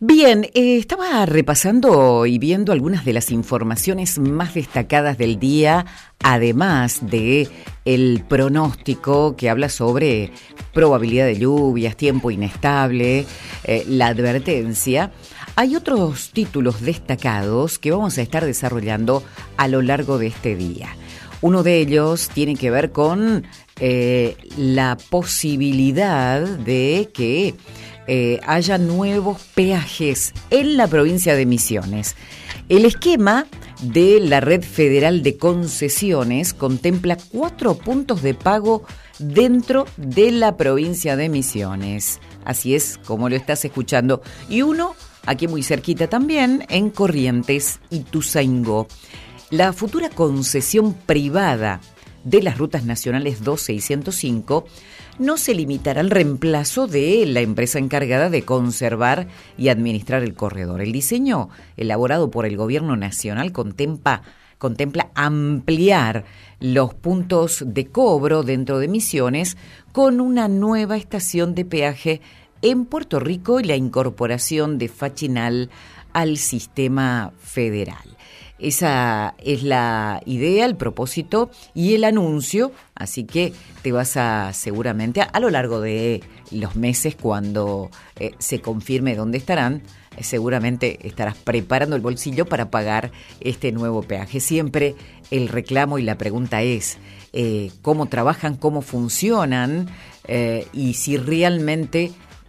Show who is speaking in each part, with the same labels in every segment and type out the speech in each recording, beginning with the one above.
Speaker 1: Bien, estaba repasando y viendo algunas de las informaciones más destacadas del día, además de el pronóstico que habla sobre probabilidad de lluvias, tiempo inestable, la advertencia. Hay otros títulos destacados que vamos a estar desarrollando a lo largo de este día. Uno de ellos tiene que ver con la posibilidad de que haya nuevos peajes en la provincia de Misiones. El esquema de la Red Federal de Concesiones contempla 4 puntos de pago dentro de la provincia de Misiones. Así es como lo estás escuchando. Y uno, aquí muy cerquita también, en Corrientes, Ituzaingó. La futura concesión privada de las rutas nacionales 12 y 105 no se limitará al reemplazo de la empresa encargada de conservar y administrar el corredor. El diseño elaborado por el Gobierno Nacional contempla ampliar los puntos de cobro dentro de Misiones con una nueva estación de peaje en Puerto Rico y la incorporación de Fachinal al sistema federal. Esa es la idea, el propósito y el anuncio, así que te vas a seguramente a lo largo de los meses cuando se confirme dónde estarán, seguramente estarás preparando el bolsillo para pagar este nuevo peaje. Siempre el reclamo y la pregunta es cómo trabajan, cómo funcionan y si realmente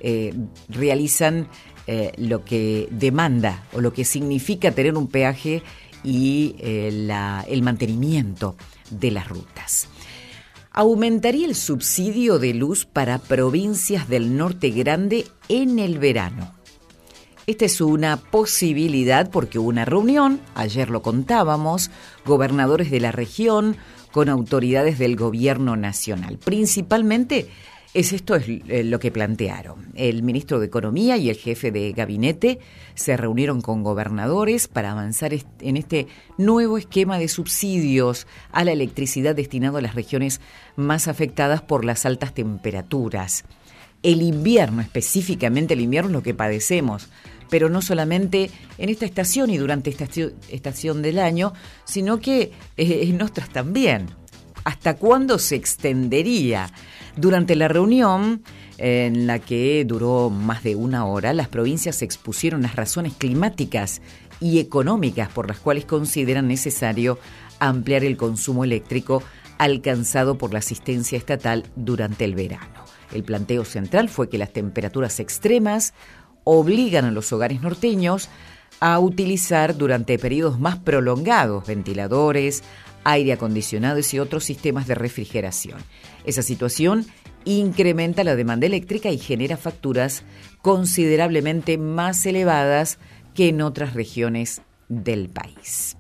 Speaker 1: realizan lo que demanda o lo que significa tener un peaje y el mantenimiento de las rutas. Aumentaría el subsidio de luz para provincias del norte grande en el verano. Esta es una posibilidad porque hubo una reunión, ayer lo contábamos, gobernadores de la región con autoridades del gobierno nacional. Principalmente esto es lo que plantearon. El ministro de Economía y el jefe de gabinete se reunieron con gobernadores para avanzar en este nuevo esquema de subsidios a la electricidad destinado a las regiones más afectadas por las altas temperaturas. El invierno, específicamente el invierno, es lo que padecemos, pero no solamente en esta estación y durante esta estación del año, sino que en otras también. ¿Hasta cuándo se extendería? Durante la reunión, en la que duró más de una hora, las provincias expusieron las razones climáticas y económicas por las cuales consideran necesario ampliar el consumo eléctrico alcanzado por la asistencia estatal durante el verano. El planteo central fue que las temperaturas extremas obligan a los hogares norteños a utilizar durante periodos más prolongados ventiladores, aire acondicionado y otros sistemas de refrigeración. Esa situación incrementa la demanda eléctrica y genera facturas considerablemente más elevadas que en otras regiones del país.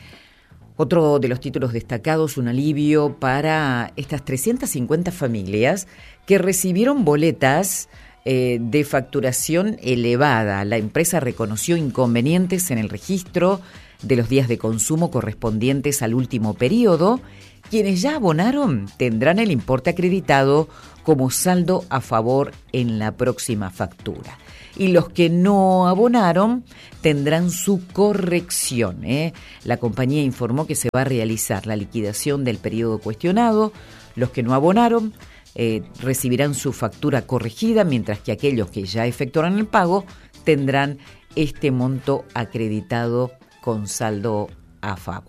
Speaker 1: Otro de los títulos destacados, un alivio para estas 350 familias que recibieron boletas de facturación elevada. La empresa reconoció inconvenientes en el registro de los días de consumo correspondientes al último periodo. Quienes ya abonaron tendrán el importe acreditado como saldo a favor en la próxima factura. Y los que no abonaron tendrán su corrección. La compañía informó que se va a realizar la liquidación del periodo cuestionado. Los que no abonaron recibirán su factura corregida, mientras que aquellos que ya efectuaron el pago tendrán este monto acreditado con saldo a favor.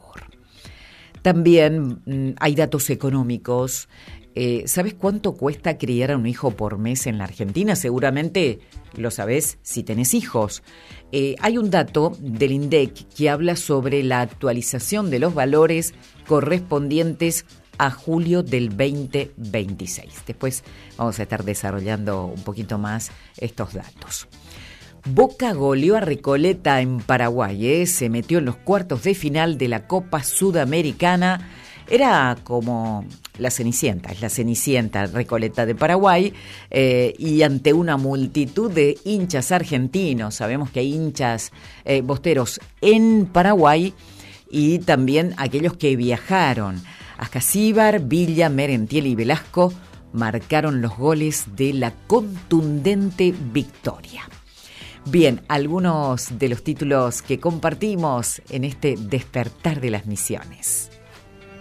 Speaker 1: También hay datos económicos. ¿Sabes cuánto cuesta criar a un hijo por mes en la Argentina? Seguramente lo sabés si tenés hijos. Hay un dato del INDEC que habla sobre la actualización de los valores correspondientes a julio del 2026. Después vamos a estar desarrollando un poquito más estos datos. Boca goleó a Recoleta en Paraguay, se metió en los cuartos de final de la Copa Sudamericana. Era como la Cenicienta, es la Cenicienta Recoleta de Paraguay, y ante una multitud de hinchas argentinos. Sabemos que hay hinchas bosteros en Paraguay y también aquellos que viajaron. Ascasíbar, Villa, Merentiel y Velasco marcaron los goles de la contundente victoria. Bien, algunos de los títulos que compartimos en este despertar de las misiones.